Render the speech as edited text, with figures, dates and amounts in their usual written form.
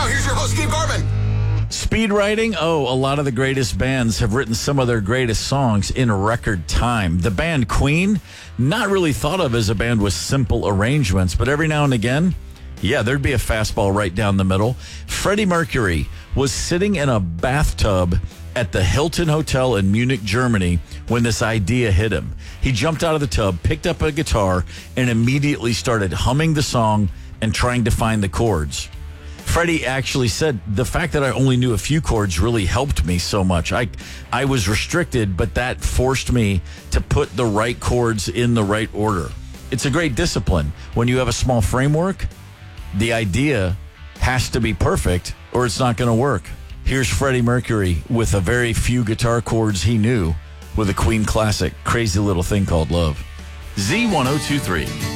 Now here's your host, Steve Garvin. Speed writing? Oh, a lot of the greatest bands have written some of their greatest songs in record time. The band Queen, not really thought of as a band with simple arrangements, but every now and again, yeah, there'd be a fastball right down the middle. Freddie Mercury was sitting in a bathtub at the Hilton Hotel in Munich, Germany, when this idea hit him. He jumped out of the tub, picked up a guitar, and immediately started humming the song and trying to find the chords. Freddie actually said, the fact that I only knew a few chords really helped me so much. I was restricted, but that forced me to put the right chords in the right order. It's a great discipline. When you have a small framework, the idea has to be perfect or it's not going to work. Here's Freddie Mercury with a very few guitar chords he knew with a Queen classic, Crazy Little Thing Called Love. Z1023.